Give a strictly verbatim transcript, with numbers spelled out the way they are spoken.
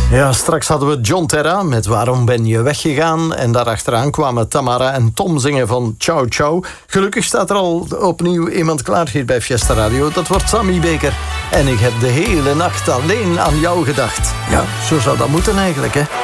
Ja, straks hadden we John Terra met Waarom ben je weggegaan? En daarachteraan kwamen Tamara en Tom zingen van Ciao Ciao. Gelukkig staat er al opnieuw iemand klaar hier bij Fiesta Radio. Dat wordt Sammy Baker. En ik heb de hele nacht alleen aan jou gedacht. Ja, zo zou dat moeten eigenlijk, hè.